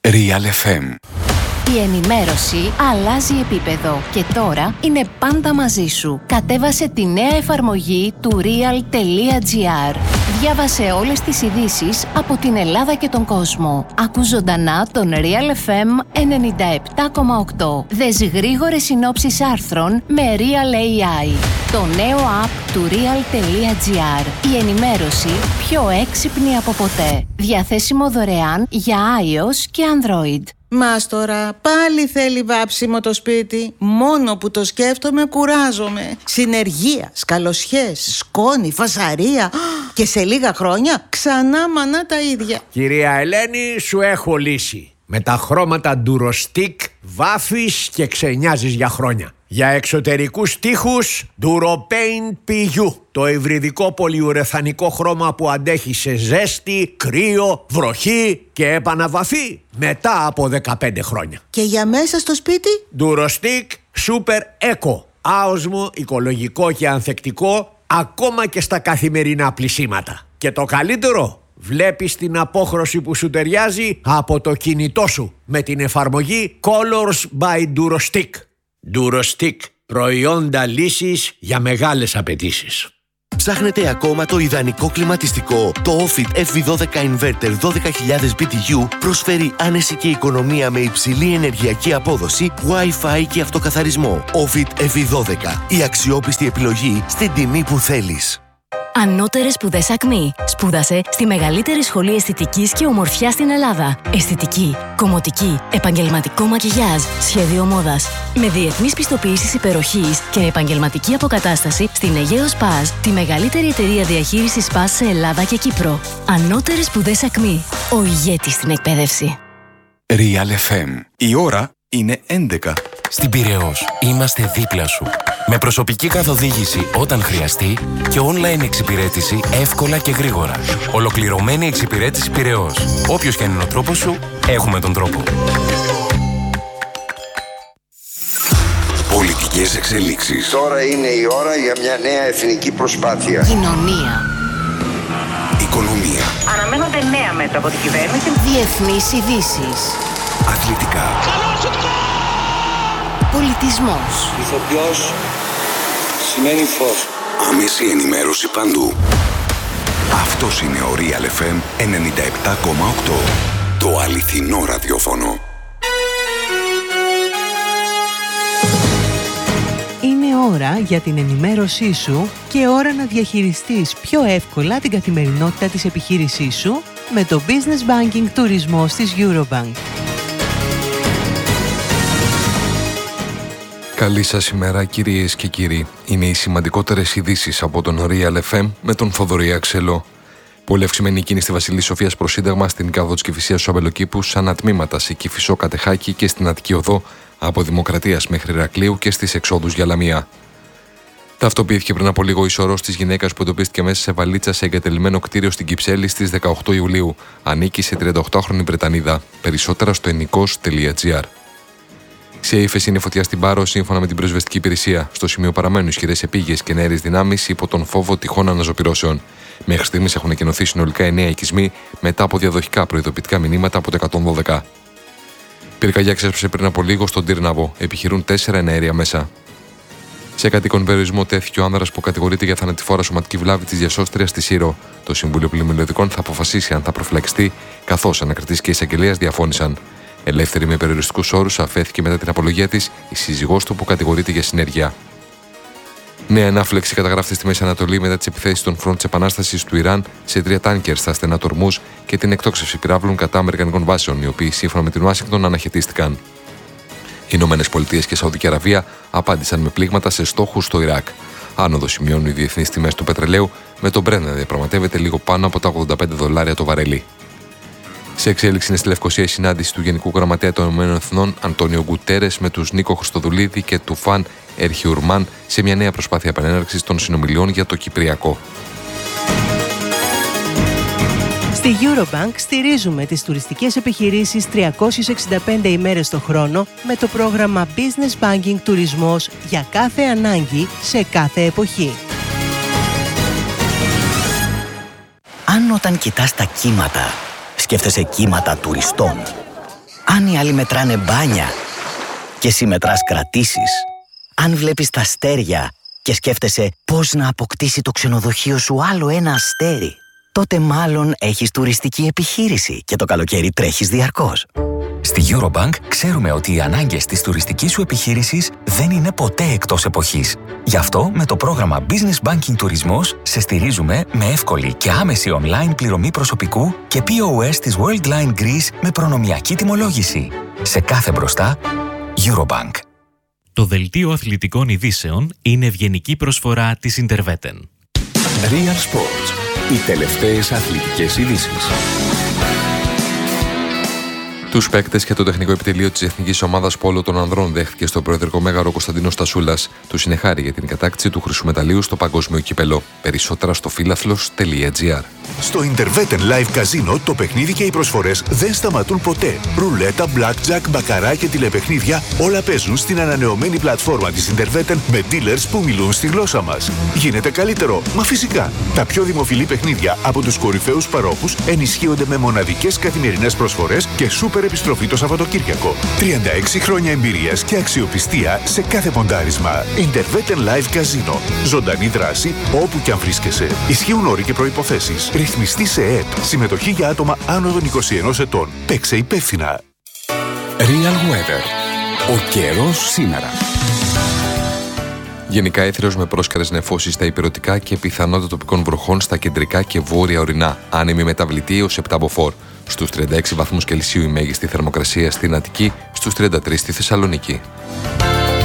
Real FM. Η ενημέρωση αλλάζει επίπεδο και τώρα είναι πάντα μαζί σου. Κατέβασε τη νέα εφαρμογή του real.gr. Διάβασε όλες τις ειδήσεις από την Ελλάδα και τον κόσμο. Ακού ζωντανά τον Real FM 97,8. Δες γρήγορες συνόψεις άρθρων με Real AI. Το νέο app του real.gr. Η ενημέρωση πιο έξυπνη από ποτέ. Διαθέσιμο δωρεάν για iOS και Android. Μάστορα, πάλι θέλει βάψιμο το σπίτι. Μόνο που το σκέφτομαι κουράζομαι. Συνεργεία, σκαλοσιές, σκόνη, φασαρία. Και σε λίγα χρόνια ξανά μανά τα ίδια. Κυρία Ελένη, σου έχω λύση. Με τα χρώματα Durostick βάφεις και ξενιάζεις για χρόνια. Για εξωτερικούς τοίχους Duropaint PU. Το υβριδικό πολυουρεθανικό χρώμα που αντέχει σε ζέστη, κρύο, βροχή και επαναβαφή μετά από 15 χρόνια. Και για μέσα στο σπίτι? Durostick Super Eco. Άοσμο, οικολογικό και ανθεκτικό ακόμα και στα καθημερινά πλυσίματα. Και το καλύτερο, βλέπεις την απόχρωση που σου ταιριάζει από το κινητό σου με την εφαρμογή Colors by Durostick. Durostick, προϊόντα λύσης για μεγάλες απαιτήσεις. Ψάχνετε ακόμα το ιδανικό κλιματιστικό? Το Ofit FV12 Inverter 12.000 BTU προσφέρει άνεση και οικονομία με υψηλή ενεργειακή απόδοση, Wi-Fi και αυτοκαθαρισμό. Ofit FV12, η αξιόπιστη επιλογή στην τιμή που θέλεις. Ανώτερες σπουδές ΑΚΜΗ. Σπούδασε στη μεγαλύτερη σχολή αισθητικής και ομορφιάς στην Ελλάδα. Αισθητική, κομμωτική, επαγγελματικό μακιγιάζ, σχέδιο μόδας. Με διεθνείς πιστοποιήσεις υπεροχής και επαγγελματική αποκατάσταση στην Αιγαίο Σπας, τη μεγαλύτερη εταιρεία διαχείρισης σπας σε Ελλάδα και Κύπρο. Ανώτερες σπουδές ΑΚΜΗ. Ο ηγέτης στην εκπαίδευση. Real FM. Η ώρα είναι 11. Στην Πειραιώς είμαστε δίπλα σου. Με προσωπική καθοδήγηση όταν χρειαστεί και online εξυπηρέτηση εύκολα και γρήγορα. Ολοκληρωμένη εξυπηρέτηση Πειραιώς. Όποιος και αν είναι ο τρόπος σου, έχουμε τον τρόπο. Πολιτικές εξελίξεις. Τώρα είναι η ώρα για μια νέα εθνική προσπάθεια. Κοινωνία. Οικονομία. Αναμένονται νέα μέτρα από την κυβέρνηση. Διεθνείς ειδήσεις. Αθλητικά. Πολιτισμός. Ηθοποιός σημαίνει φως. Άμεση ενημέρωση παντού. Αυτός είναι ο Real FM 97,8. Το αληθινό ραδιόφωνο. Είναι ώρα για την ενημέρωσή σου και ώρα να διαχειριστείς πιο εύκολα την καθημερινότητα της επιχείρησής σου με το Business Banking Τουρισμός της Eurobank. Καλή σας ημέρα κυρίες και κύριοι. Είναι οι σημαντικότερες ειδήσεις από τον Real FM με τον Θοδωρή Αξελό. Πολύ αυξημένη κίνηση στη Βασιλής Σοφίας προς Σύνταγμα, στην κάδο της Κηφισίας στους Αμπελοκήπους, σαν ατμήματα σε Κηφισό Κατεχάκη και στην Αττική Οδό, από Δημοκρατίας μέχρι Ηρακλείου και στις εξόδους για Λαμία. Ταυτοποιήθηκε πριν από λίγο η σωρός της γυναίκας που εντοπίστηκε μέσα σε βαλίτσα σε εγκατελειμμένο κτίριο στην Κυψέλη στις 18 Ιουλίου. Ανήκει σε 38χρονη Βρετανίδα. Περισσότερα στο ενικός.gr. Σε ύφεση είναι φωτιά στην Πάρο, σύμφωνα με την πυροσβεστική υπηρεσία. Στο σημείο παραμένουν ισχυρές επίγειες και νέες δυνάμεις υπό τον φόβο τυχών αναζωπυρώσεων. Μέχρι στιγμής έχουν εκκοινωθεί συνολικά 9 οικισμοί μετά από διαδοχικά προειδοποιητικά μηνύματα από το 112. Πυρκαγιά ξέσπασε πριν από λίγο στον Τύρναβο. Επιχειρούν 4 εναέρια μέσα. Σε κατοίκον περιορισμό τέθηκε ο άνδρας που κατηγορείται για θανατηφόρα σωματική βλάβη της διασώστριας στη Σύρο. Το Συμβούλιο Πλημμυλωδικών θα αποφασίσει αν θα προφυλακιστεί, καθώς ανακριτής και εισαγγελέας διαφώνησαν. Ελεύθερη με περιοριστικούς όρους αφέθηκε μετά την απολογία της η σύζυγός του που κατηγορείται για συνέργεια. Νέα ανάφλεξη καταγράφεται στη Μέση Ανατολή μετά τις επιθέσεις των φρόντ της Επανάστασης του Ιράν σε 3 τάνκερ στα στενά του Ορμούζ και την εκτόξευση πυράβλων κατά αμερικανικών βάσεων, οι οποίοι σύμφωνα με την Ουάσιγκτον αναχαιτίστηκαν. Οι Ηνωμένες Πολιτείες και η Σαουδική Αραβία απάντησαν με πλήγματα σε στόχους στο Ιράκ. Άνοδο σημειώνουν οι διεθνείς τιμές του πετρελαίου, με τον Brent να διαπραγματεύεται λίγο πάνω από τα $85 το βαρέλι. Σε εξέλιξη είναι στη Λευκοσία η συνάντηση του Γενικού Γραμματέα των ΗΠΑ Αντώνιο Γκουτέρες με τους Νίκο Χριστοδουλίδη και Τουφάν Ερχιουρμάν σε μια νέα προσπάθεια επανέναρξης των συνομιλιών για το Κυπριακό. Στη Eurobank στηρίζουμε τις τουριστικές επιχειρήσεις 365 ημέρες το χρόνο με το πρόγραμμα Business Banking Τουρισμός για κάθε ανάγκη σε κάθε εποχή. Αν όταν κοιτάς τα κύματα, σκέφτεσαι κύματα τουριστών. Αν οι άλλοι μετράνε μπάνια και εσύ μετράς κρατήσεις, αν βλέπεις τα αστέρια και σκέφτεσαι πώς να αποκτήσει το ξενοδοχείο σου άλλο ένα αστέρι, τότε μάλλον έχεις τουριστική επιχείρηση και το καλοκαίρι τρέχεις διαρκώς. Στη Eurobank ξέρουμε ότι οι ανάγκες της τουριστικής σου επιχείρησης δεν είναι ποτέ εκτός εποχής. Γι' αυτό με το πρόγραμμα Business Banking Τουρισμός σε στηρίζουμε με εύκολη και άμεση online πληρωμή προσωπικού και POS της Worldline Greece με προνομιακή τιμολόγηση. Σε κάθε μπροστά, Eurobank. Το δελτίο αθλητικών ειδήσεων είναι ευγενική προσφορά της Interveten. Real Sports. Οι τελευταίες αθλητικές ειδήσεις. Τους παίκτες και το τεχνικό επιτελείο της Εθνικής Ομάδας Πόλο των Ανδρών δέχτηκε στο Προεδρικό Μέγαρο Κωνσταντίνος Στασούλας. Του συνεχάρη για την κατάκτηση του χρυσού μεταλλίου στο Παγκόσμιο Κύπελλο. Περισσότερα στο φίλαθλος.gr. Στο Interveten Live Casino το παιχνίδι και οι προσφορές δεν σταματούν ποτέ. Ρουλέτα, blackjack, μπακαρά και τηλεπαιχνίδια όλα παίζουν στην ανανεωμένη πλατφόρμα της Interveten με dealers που μιλούν στη γλώσσα μας. Γίνεται καλύτερο, μα φυσικά. Τα πιο δημοφιλή παιχνίδια από τους κορυφαίους παρόχους ενισχύονται με μοναδικές καθημερινές προσφορές και σούπερ επιστροφή το Σαββατοκύριακο. 36 χρόνια εμπειρίας και αξιοπιστία σε κάθε ποντάρισμα. Interveten Live Casino. Ζωντανή δράση όπου και αν βρίσκεσαι. Ισχύουν όροι και προϋποθέσεις. Ρυθμιστή σε ΕΕΠ. Συμμετοχή για άτομα άνω των 21 ετών. Παίξε υπεύθυνα. Real Weather. Ο καιρός σήμερα. Γενικά έθριος με πρόσκαιρες νεφώσεις στα υπηρετικά και πιθανότητα τοπικών βροχών στα κεντρικά και βόρεια ορεινά. Άνεμη μεταβλητή έως 7 μποφόρ. Στους 36 βαθμούς Κελσίου η μέγιστη θερμοκρασία στην Αττική, στους 33 στη Θεσσαλονίκη.